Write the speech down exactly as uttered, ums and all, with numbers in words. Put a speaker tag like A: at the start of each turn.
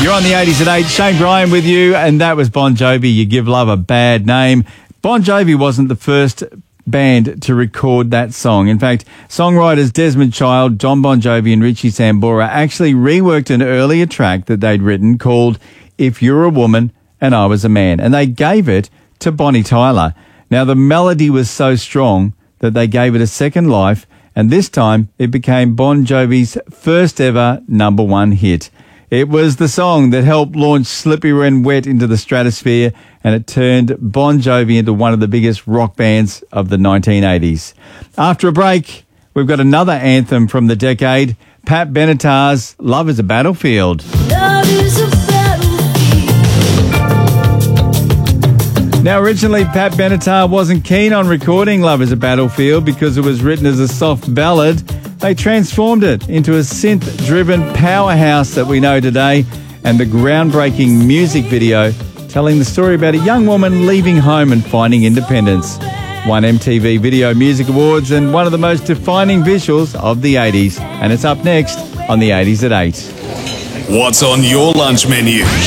A: You're on the eighties at eight. Shane Bryan with you, and that was Bon Jovi. You Give Love a Bad Name. Bon Jovi wasn't the first band to record that song. In fact, songwriters Desmond Child, John Bon Jovi and Richie Sambora actually reworked an earlier track that they'd written called If You're a Woman and I Was a Man, and they gave it to Bonnie Tyler. Now, the melody was so strong that they gave it a second life, and this time it became Bon Jovi's first ever number one hit. It was the song that helped launch Slippy Ren Wet into the stratosphere, and it turned Bon Jovi into one of the biggest rock bands of the nineteen eighties. After a break, we've got another anthem from the decade, Pat Benatar's Love is a Battlefield.
B: Love is a battlefield.
A: Now, originally, Pat Benatar wasn't keen on recording Love is a Battlefield because it was written as a soft ballad. They transformed it into a synth-driven powerhouse that we know today, and the groundbreaking music video telling the story about a young woman leaving home and finding independence. Won M T V Video Music Awards and one of the most defining visuals of the eighties. And it's up next on the eighties at eight.
C: What's on your lunch menu?